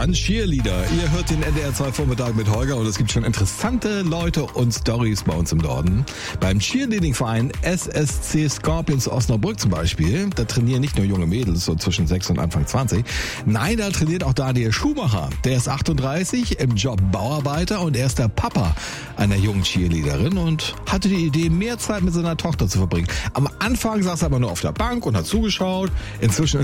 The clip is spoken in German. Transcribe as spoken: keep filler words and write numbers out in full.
an. Cheerleader. Ihr hört den N D R zwei Vormittag mit Holger und es gibt schon interessante Leute und Stories bei uns im Norden. Beim Cheerleading-Verein S S C Scorpions Osnabrück zum Beispiel, da trainieren nicht nur junge Mädels, so zwischen sechs und Anfang zwanzig. Nein, da trainiert auch Daniel Schumacher. Der ist achtunddreißig, im Job Bauarbeiter und er ist der Papa einer jungen Cheerleaderin und hatte die Idee, mehr Zeit mit seiner Tochter zu verbringen. Am Anfang saß er aber nur auf der Bank und hat zugeschaut. Inzwischen